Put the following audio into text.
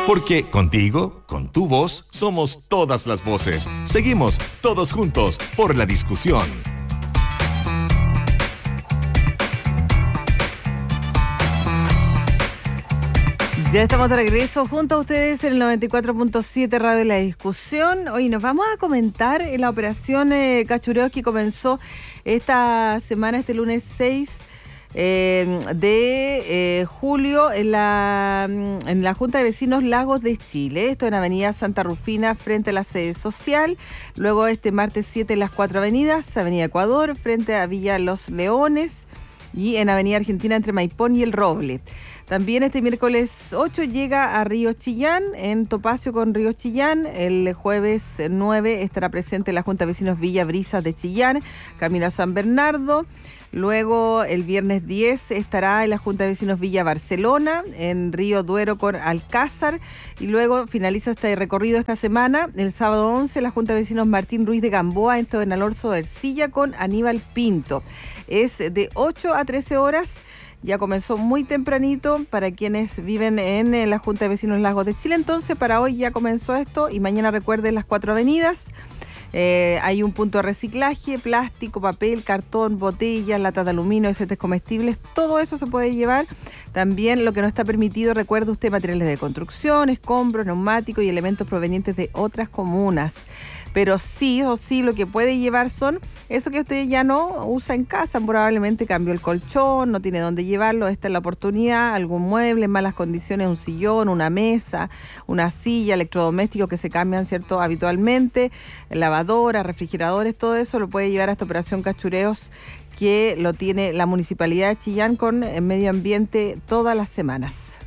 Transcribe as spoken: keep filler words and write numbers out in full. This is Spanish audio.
Porque contigo, con tu voz, somos todas las voces. Seguimos todos juntos por la discusión. Ya estamos de regreso junto a ustedes en el noventa y cuatro punto siete Radio La Discusión. Hoy nos vamos a comentar en la operación eh, Cachureos que comenzó esta semana, este lunes seis eh, de eh, julio en la, en la Junta de Vecinos Lagos de Chile. Esto en Avenida Santa Rufina frente a la sede social. Luego este martes siete en las cuatro avenidas, Avenida Ecuador frente a Villa Los Leones y en Avenida Argentina entre Maipón y El Roble. También este miércoles ocho llega a Ríos Chillán, en Topacio con Ríos Chillán. El jueves nueve estará presente la Junta de Vecinos Villa Brisas de Chillán, camino a San Bernardo. Luego el viernes diez estará en la Junta de Vecinos Villa Barcelona, en Río Duero con Alcázar. Y luego finaliza este recorrido esta semana. El sábado once la Junta de Vecinos Martín Ruiz de Gamboa, esto en Alonso de Ercilla con Aníbal Pinto. Es de ocho a trece horas. Ya comenzó muy tempranito para quienes viven en, en la Junta de Vecinos Lagos de Chile. Entonces, para hoy ya comenzó esto y mañana recuerden las cuatro avenidas. Eh, hay un punto de reciclaje, plástico, papel, cartón, botellas, latas de aluminio, desechos comestibles, todo eso se puede llevar. También lo que no está permitido, recuerde usted, materiales de construcción, escombros, neumáticos y elementos provenientes de otras comunas. Pero sí o sí lo que puede llevar son eso que usted ya no usa en casa, probablemente cambió el colchón, no tiene dónde llevarlo, esta es la oportunidad, algún mueble en malas condiciones, un sillón, una mesa, una silla, electrodomésticos que se cambian, ¿cierto?, habitualmente, lavadoras, refrigeradores, todo eso lo puede llevar a esta operación Cachureos que lo tiene la Municipalidad de Chillán con Medio Ambiente todas las semanas.